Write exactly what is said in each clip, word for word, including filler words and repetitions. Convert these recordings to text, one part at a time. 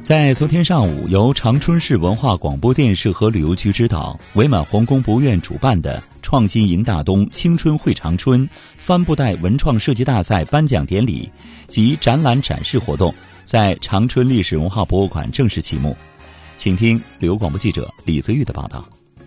在昨天上午，由长春市文化广播电视和旅游局指导，伪满皇宫博物院主办的创新迎大东青春会长春帆布袋文创设计大赛颁奖典礼及展览展示活动在长春历史文化博物馆正式启幕。请听旅游广播记者李泽玉的报道。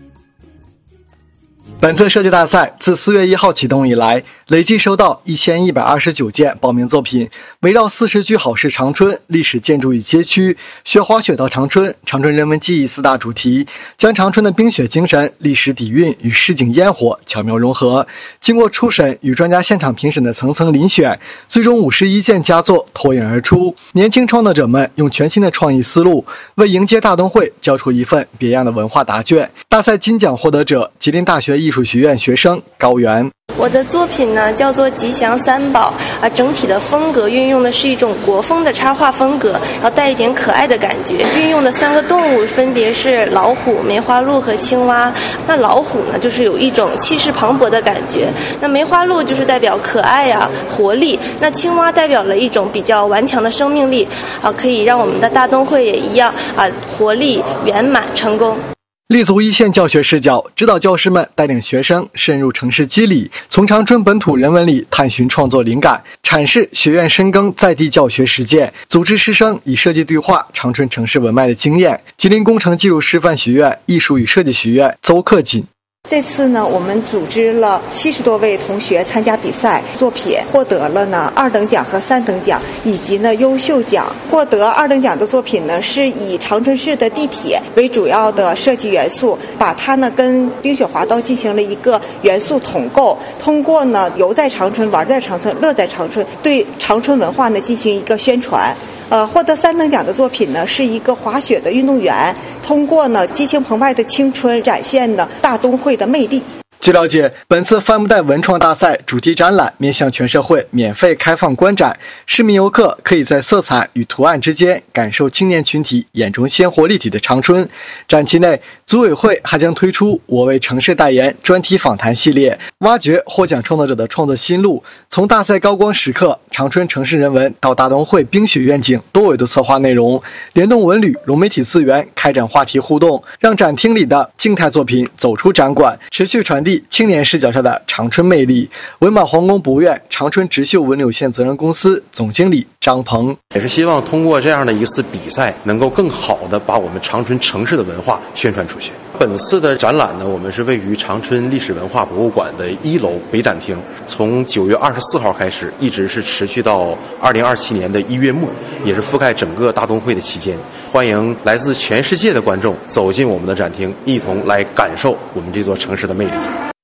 本次设计大赛自四月一号启动以来，累计收到一千一百二十九件报名作品，围绕四十句好事长春、历史建筑与街区、学滑雪到长春、长春人文记忆四大主题，将长春的冰雪精神、历史底蕴与市井烟火巧妙融合。经过初审与专家现场评审的层层遴选，最终五十一件佳作脱颖而出。年轻创作者们用全新的创意思路，为迎接大东会交出一份别样的文化答卷。大赛金奖获得者，吉林大学艺术学院学生高原。 我的作品呢叫做吉祥三宝啊，整体的风格运用的是一种国风的插画风格，然后带一点可爱的感觉。运用的三个动物分别是老虎、梅花鹿和青蛙。那老虎呢，就是有一种气势磅礴的感觉；那梅花鹿就是代表可爱啊、活力；那青蛙代表了一种比较顽强的生命力啊，可以让我们的大东会也一样啊，活力圆满成功。 立足一线教学视角，指导教师们带领学生深入城市肌理，从长春本土人文里探寻创作灵感，阐释学院深耕在地教学实践，组织师生以设计对话长春城市文脉的经验。吉林工程技术师范学院艺术与设计学院邹克锦。 这次呢，我们组织了七十多位同学参加比赛，作品获得了呢二等奖和三等奖，以及呢优秀奖。获得二等奖的作品呢，是以长春市的地铁为主要的设计元素，把它呢跟冰雪滑道进行了一个元素统购，通过呢游在长春、玩在长春、乐在长春，对长春文化呢进行一个宣传。呃，获得三等奖的作品呢，是一个滑雪的运动员，通过呢激情澎湃的青春，展现呢大东会的魅力。 据了解，本次帆布袋文创大赛主题展览面向全社会免费开放观展，市民游客可以在色彩与图案之间感受青年群体眼中鲜活立体的长春。展期内，组委会还将推出我为城市代言专题访谈系列，挖掘获奖创作者的创作心路，从大赛高光时刻长春城市人文到大东会冰雪愿景多维度策划内容，联动文旅融媒体资源开展话题互动，让展厅里的静态作品走出展馆，持续传递青年视角下的长春魅力。伪满皇宫博物院长春直秀文旅有限责任公司总经理张鹏也是希望通过这样的一次比赛，能够更好的把我们长春城市的文化宣传出去。本次的展览呢，我们是位于长春历史文化博物馆的一楼北展厅，从九月二十四号开始，一直是持续到二零二七年的一月末，也是覆盖整个大东会的期间。欢迎来自全世界的观众走进我们的展厅，一同来感受我们这座城市的魅力。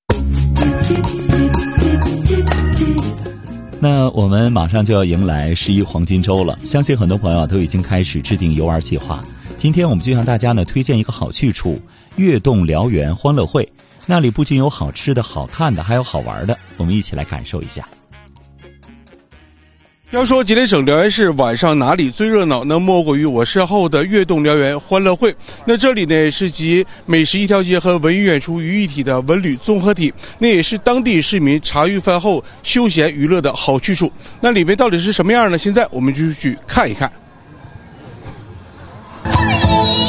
那我们马上就要迎来十一黄金周了，相信很多朋友都已经开始制定游玩计划。今天我们就向大家呢推荐一个好去处——悦动辽源欢乐会。那里不仅有好吃的、好看的，还有好玩的，我们一起来感受一下。 要说吉林省辽源市晚上哪里最热闹，那莫过于我身后的悦动辽源欢乐会。那这里呢是集美食一条街和文娱演出于一体的文旅综合体，那也是当地市民茶余饭后休闲娱乐的好去处。那里面到底是什么样呢？现在我们就去看一看。